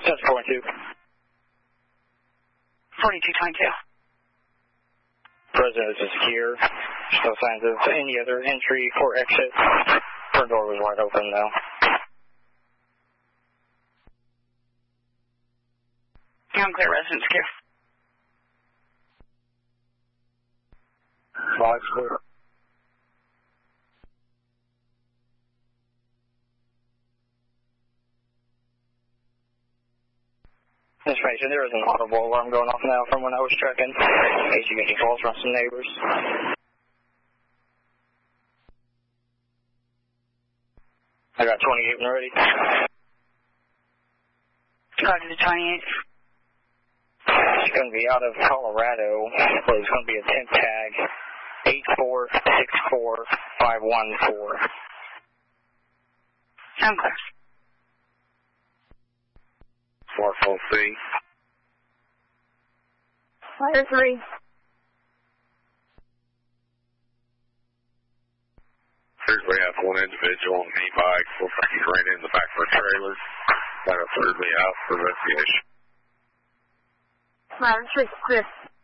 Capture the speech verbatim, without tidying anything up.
That's forty-two. forty-two twenty-two. Residence is secure. No signs of any other entry or exit. Front door was wide open though. I'm clear, residence secure. Five clear. Information, there is an audible alarm going off now from when I was checking. In case you get any calls from some neighbors. I got twenty-eight when ready. Roger the twenty-eight. It's going to be out of Colorado, but it's going to be a temp tag eight four six four five one four. I'm clear. four four C. Fire three. Here's we have one individual on an e-bike. Looks like he ran in the back of a trailer. Got a third me out for investigation. Fire three, clear.